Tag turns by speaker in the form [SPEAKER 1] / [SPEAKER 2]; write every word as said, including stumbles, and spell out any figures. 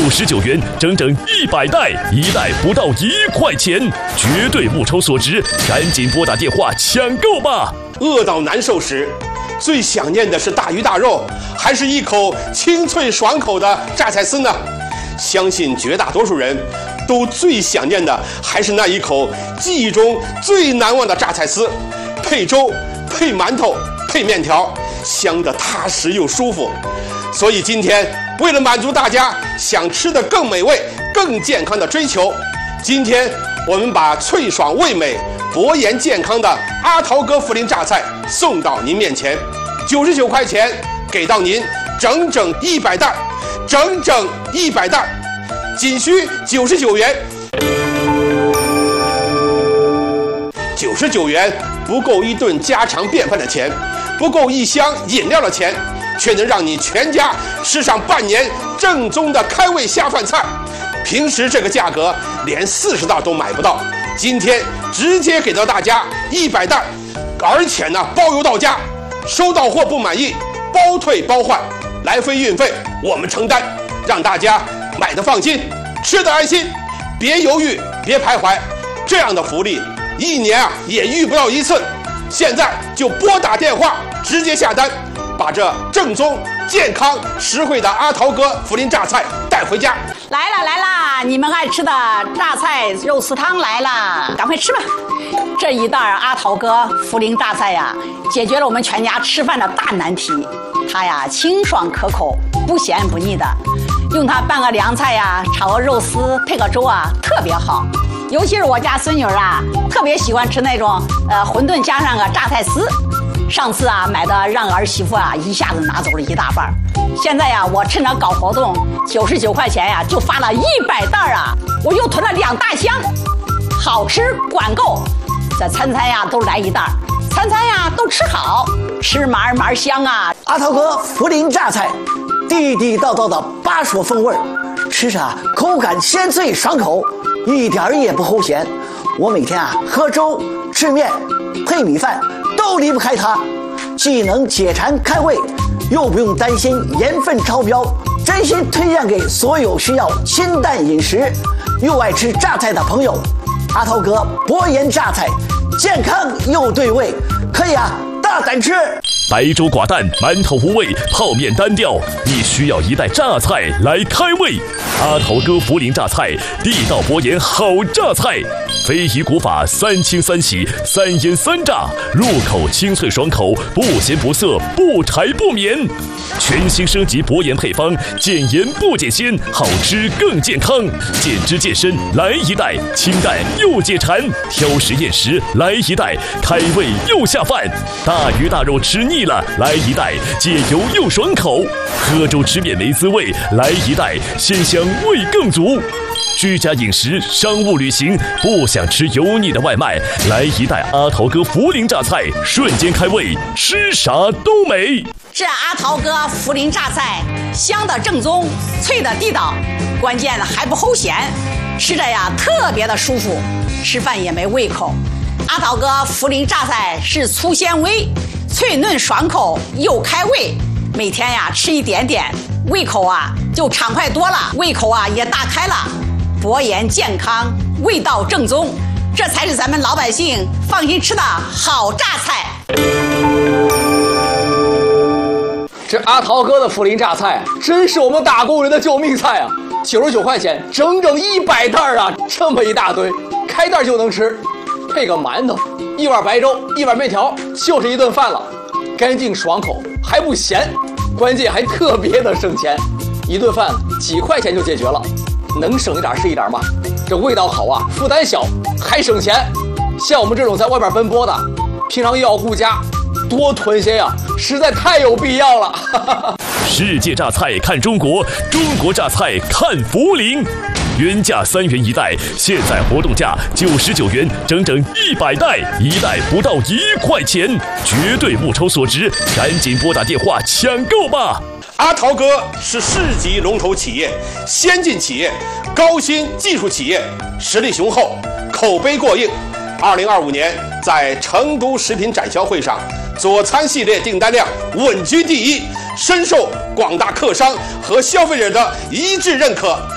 [SPEAKER 1] 九十九元，整整一百袋，一袋不到一块钱，绝对物超所值，赶紧拨打电话抢购吧！
[SPEAKER 2] 饿到难受时，最想念的是大鱼大肉，还是一口清脆爽口的榨菜丝呢？相信绝大多数人都最想念的还是那一口记忆中最难忘的榨菜丝，配粥、配馒头、配面条，香得踏实又舒服。所以今天，为了满足大家想吃的更美味、更健康的追求，今天我们把脆爽味美、博颜健康的阿桃哥涪陵榨菜送到您面前，九十九块钱给到您整整一百袋，整整一百袋，仅需九十九元。九十九元不够一顿家常便饭的钱，不够一箱饮料的钱，却能让你全家吃上半年正宗的开胃下饭菜。平时这个价格连四十袋都买不到，今天直接给到大家一百袋，而且呢包邮到家，收到货不满意包退包换，来回运费我们承担，让大家买的放心，吃的安心，别犹豫，别徘徊，这样的福利一年啊也遇不到一次。现在就拨打电话直接下单，把这正宗、健康、实惠的阿桃哥涪陵榨菜带回家。
[SPEAKER 3] 来了来了，你们爱吃的榨菜肉丝汤来了，赶快吃吧！这一袋阿桃哥涪陵榨菜呀，解决了我们全家吃饭的大难题。它呀清爽可口，不咸不腻的，用它拌个凉菜呀，炒个肉丝，配个粥啊，特别好。尤其是我家孙女啊，特别喜欢吃那种呃馄饨加上个榨菜丝。上次啊买的让儿媳妇啊一下子拿走了一大半，现在呀我趁着搞活动，九十九块钱呀就发了一百袋啊，我又囤了两大箱，好吃管够，这餐餐呀都来一袋，餐餐呀都吃好，吃嘛嘛香啊！
[SPEAKER 4] 阿桃哥涪陵榨菜，地地道道的巴蜀风味，吃着口感鲜脆爽口，一点也不齁咸。我每天啊喝粥、吃面、配米饭都离不开它，既能解馋开胃，又不用担心盐分超标，真心推荐给所有需要清淡饮食又爱吃榨菜的朋友。阿桃哥博颜榨菜，健康又对味，可以啊大胆吃。
[SPEAKER 1] 白粥寡淡，馒头无味，泡面单调，你需要一袋榨菜来开胃。阿桃哥涪陵榨菜，地道博颜好榨菜，非遗古法三清三洗三腌三炸，入口清脆爽口，不咸不涩，不柴不绵。全新升级博颜配方，减盐不减鲜，好吃更健康，减脂健身来一袋，清淡又解馋，挑食厌食来一袋，开胃又下饭。大鱼大肉吃腻了，来一袋，解油又爽口。喝粥吃面没滋味，来一袋，鲜香味更足。居家饮食、商务旅行，不想吃油腻的外卖，来一袋阿桃哥涪陵榨菜，瞬间开胃，吃啥都美。
[SPEAKER 3] 这阿桃哥涪陵榨菜，香的正宗，脆的地道，关键还不齁咸，吃着呀特别的舒服，吃饭也没胃口。阿桃哥涪陵榨菜是粗纤维，脆嫩爽口又开胃，每天呀吃一点点，胃口啊就畅快多了，胃口啊也大开了。博颜健康，味道正宗，这才是咱们老百姓放心吃的好榨菜。
[SPEAKER 5] 这阿桃哥的涪陵榨菜真是我们打工人的救命菜啊！九十九块钱，整整一百袋啊，这么一大堆，开袋就能吃，配个馒头，一碗白粥，一碗面条，就是一顿饭了，干净爽口，还不咸，关键还特别的省钱，一顿饭几块钱就解决了。能省一点是一点嘛，这味道好啊，负担小，还省钱。像我们这种在外边奔波的，平常又要顾家，多囤些呀，实在太有必要了。
[SPEAKER 1] 世界榨菜看中国，中国榨菜看涪陵。原价三元一袋，现在活动价九十九元，整整一百袋，一袋不到一块钱，绝对物超所值，赶紧拨打电话抢购吧！
[SPEAKER 2] 阿桃哥是市级龙头企业、先进企业、高新技术企业，实力雄厚，口碑过硬。二零二五年在成都食品展销会上，佐餐系列订单量稳居第一，深受广大客商和消费者的一致认可。